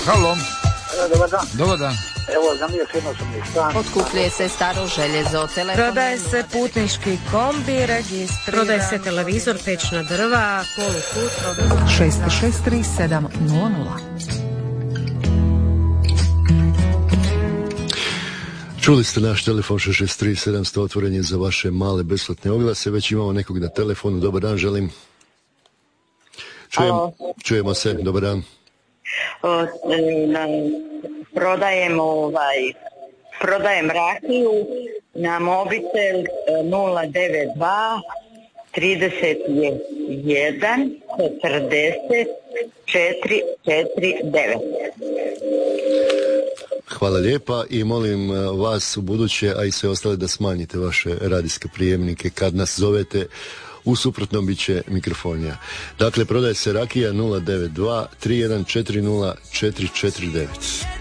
Halo. Dobar dan. Dobar dan. Evo, za nije jednosobni stan. Otkupljuje se staro željezo, telefon. Prodaje se putnički kombi, registriran. Prodaje se televizor, pečna drva, polukut. 663 Čuli ste naš telefon 663 700, otvoren je za vaše male besplatne oglase. Već imamo nekog na telefonu. Dobar dan, želim. Čujemo se, dobar dan. Prodajem rakiju na mobitel 092 31 40 449. Hvala lijepa i molim vas u buduće, a i sve ostale, da smanjite vaše radijske prijemnike kad nas zovete. U suprotnom bit će mikrofonija. Dakle, prodaje se rakija 092 3140 449.